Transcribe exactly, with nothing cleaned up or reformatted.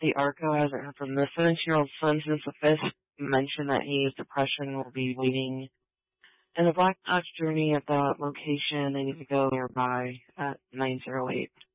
The ARCO hasn't heard from the seventeen-year-old son since the fifth mentioned that his depression will be waiting in the Black Dodge Journey at the location. They need to go nearby at nine zero eight.